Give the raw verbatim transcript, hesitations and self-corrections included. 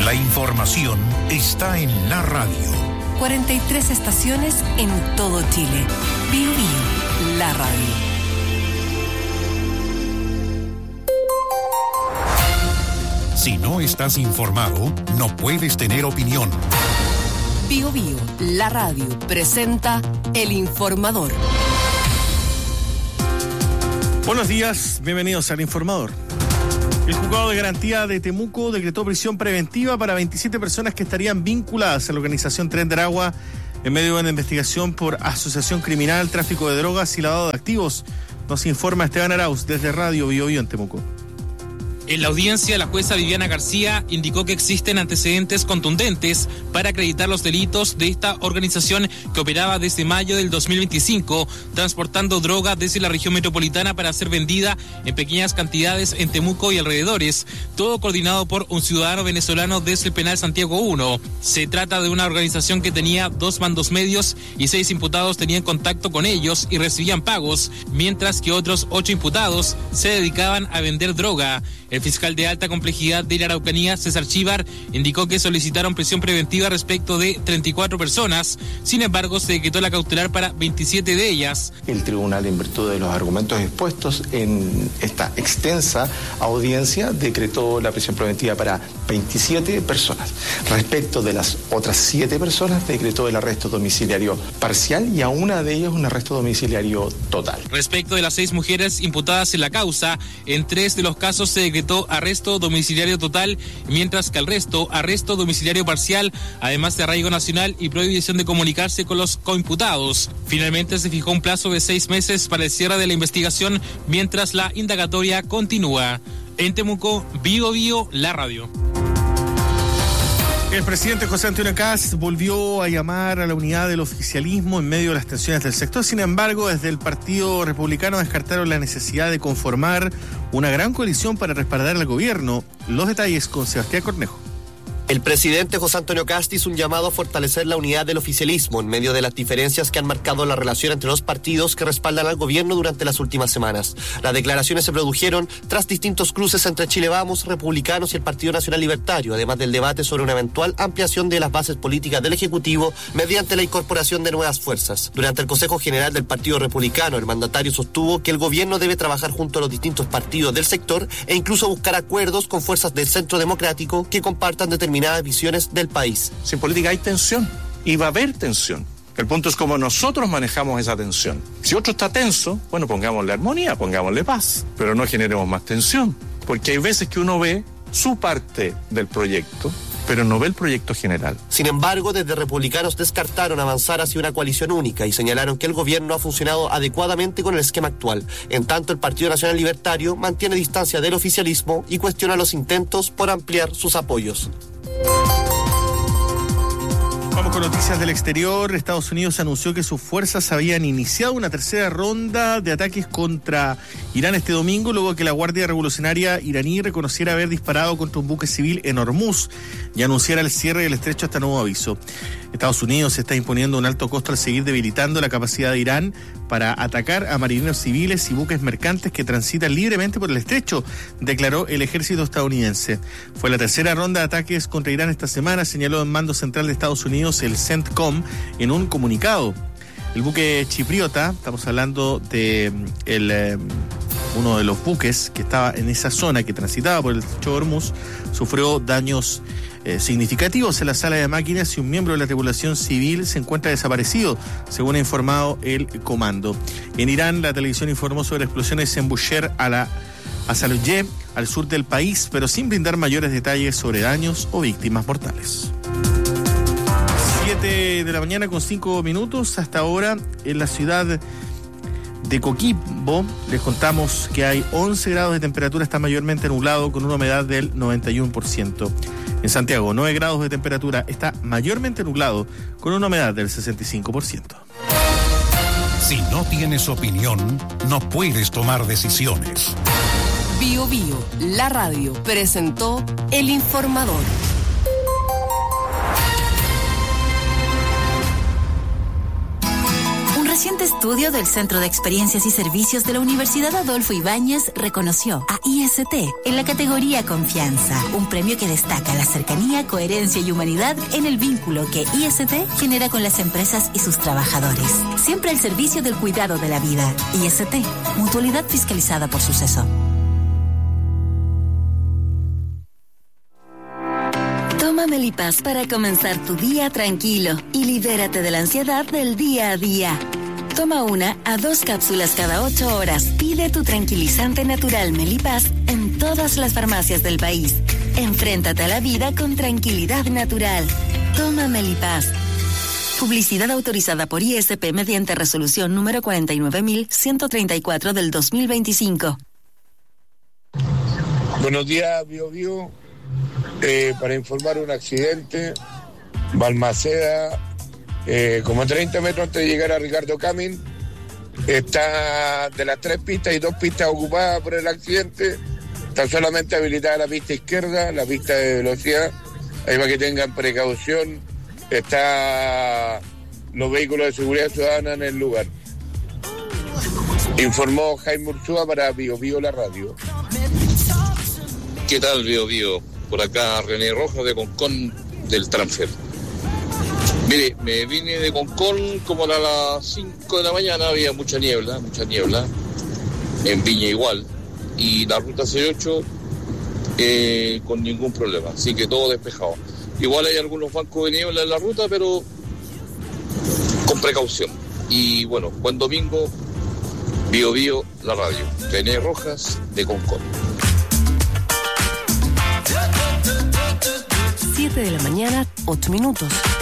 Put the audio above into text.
La información está en la radio. cuarenta y tres estaciones en todo Chile. Bio Bio, la radio. Si no estás informado, no puedes tener opinión. Bio Bio, la radio, presenta El Informador. Buenos días, bienvenidos al Informador. El juzgado de garantía de Temuco decretó prisión preventiva para veintisiete personas que estarían vinculadas a la organización Tren de Aragua en medio de una investigación por asociación criminal, tráfico de drogas y lavado de activos. Nos informa Esteban Arauz desde Radio Bio Bio en Temuco. En la audiencia, la jueza Viviana García indicó que existen antecedentes contundentes para acreditar los delitos de esta organización que operaba desde mayo del dos mil veinticinco, transportando droga desde la región metropolitana para ser vendida en pequeñas cantidades en Temuco y alrededores, todo coordinado por un ciudadano venezolano desde el penal Santiago uno. Se trata de una organización que tenía dos mandos medios y seis imputados tenían contacto con ellos y recibían pagos, mientras que otros ocho imputados se dedicaban a vender droga. El fiscal de alta complejidad de la Araucanía, César Chívar, indicó que solicitaron prisión preventiva respecto de treinta y cuatro personas. Sin embargo, se decretó la cautelar para veintisiete de ellas. El tribunal, en virtud de los argumentos expuestos en esta extensa audiencia, decretó la prisión preventiva para veintisiete personas. Respecto de las otras siete personas, decretó el arresto domiciliario parcial y a una de ellas un arresto domiciliario total. Respecto de las seis mujeres imputadas en la causa, en tres de los casos se decretó arresto domiciliario total, mientras que al resto, arresto domiciliario parcial, además de arraigo nacional y prohibición de comunicarse con los coimputados. Finalmente se fijó un plazo de seis meses para el cierre de la investigación, mientras la indagatoria continúa. En Temuco, Bio Bio, la radio. El presidente José Antonio Kast volvió a llamar a la unidad del oficialismo en medio de las tensiones del sector. Sin embargo, desde el Partido Republicano descartaron la necesidad de conformar una gran coalición para respaldar al gobierno. Los detalles con Sebastián Cornejo. El presidente José Antonio Kast hizo un llamado a fortalecer la unidad del oficialismo en medio de las diferencias que han marcado la relación entre los partidos que respaldan al gobierno durante las últimas semanas. Las declaraciones se produjeron tras distintos cruces entre Chile Vamos, republicanos y el Partido Nacional Libertario, además del debate sobre una eventual ampliación de las bases políticas del Ejecutivo mediante la incorporación de nuevas fuerzas. Durante el Consejo General del Partido Republicano, el mandatario sostuvo que el gobierno debe trabajar junto a los distintos partidos del sector e incluso buscar acuerdos con fuerzas del Centro Democrático que compartan determinadas visiones del país. Si en política hay tensión, y va a haber tensión. El punto es cómo nosotros manejamos esa tensión. Si otro está tenso, bueno, pongámosle armonía, pongámosle paz, pero no generemos más tensión, porque hay veces que uno ve su parte del proyecto, pero no ve el proyecto general. Sin embargo, desde republicanos descartaron avanzar hacia una coalición única y señalaron que el gobierno ha funcionado adecuadamente con el esquema actual. En tanto, el Partido Nacional Libertario mantiene distancia del oficialismo y cuestiona los intentos por ampliar sus apoyos. Vamos con noticias del exterior. Estados Unidos anunció que sus fuerzas habían iniciado una tercera ronda de ataques contra Irán este domingo, luego que la Guardia Revolucionaria iraní reconociera haber disparado contra un buque civil en Hormuz y anunciara el cierre del estrecho hasta nuevo aviso. Estados Unidos está imponiendo un alto costo al seguir debilitando la capacidad de Irán para atacar a marineros civiles y buques mercantes que transitan libremente por el estrecho, declaró el ejército estadounidense. Fue la tercera ronda de ataques contra Irán esta semana, señaló el mando central de Estados Unidos, el CENTCOM, en un comunicado. El buque chipriota, estamos hablando de el, eh, uno de los buques que estaba en esa zona, que transitaba por el estrecho de Hormuz, sufrió daños Eh, significativos en la sala de máquinas y un miembro de la tripulación civil se encuentra desaparecido, según ha informado el comando. En Irán, la televisión informó sobre explosiones en Bushehr al Asaluyeh, al sur del país, pero sin brindar mayores detalles sobre daños o víctimas mortales. siete de la mañana con cinco minutos. Hasta ahora, en la ciudad de Coquimbo, les contamos que hay once grados de temperatura, está mayormente nublado con una humedad del noventa y uno por ciento. En Santiago, nueve grados de temperatura, está mayormente nublado con una humedad del sesenta y cinco por ciento. Si no tienes opinión, no puedes tomar decisiones. Bio Bio, la radio, presentó El Informador. reciente estudio del Centro de Experiencias y Servicios de la Universidad Adolfo Ibáñez reconoció a I S T en la categoría Confianza, un premio que destaca la cercanía, coherencia y humanidad en el vínculo que I S T genera con las empresas y sus trabajadores. Siempre al servicio del cuidado de la vida. I S T, mutualidad fiscalizada por Suceso. Toma Melipaz para comenzar tu día tranquilo y libérate de la ansiedad del día a día. Toma una a dos cápsulas cada ocho horas. Pide tu tranquilizante natural Melipaz en todas las farmacias del país. Enfréntate a la vida con tranquilidad natural. Toma Melipaz. Publicidad autorizada por I S P mediante resolución número cuarenta y nueve mil ciento treinta y cuatro del dos mil veinticinco. Buenos días, Bio Bio. Eh, para informar un accidente, Balmaceda, eh, como treinta metros antes de llegar a Ricardo Camin, está de las tres pistas y dos pistas ocupadas por el accidente, está solamente habilitada la pista izquierda, la pista de velocidad, ahí para que tengan precaución, está los vehículos de seguridad ciudadana en el lugar. Informó Jaime Ursúa para Bio Bio la radio. ¿Qué tal, Bio Bio? Por acá René Rojas de Concón del Transfer. Mire, me vine de Concón como a las cinco de la mañana, había mucha niebla, mucha niebla, en Viña igual, y la ruta C ocho eh, con ningún problema, así que todo despejado. Igual hay algunos bancos de niebla en la ruta, pero con precaución. Y bueno, buen domingo, Bio Bio la radio. René Rojas de Concón. siete de la mañana, ocho minutos.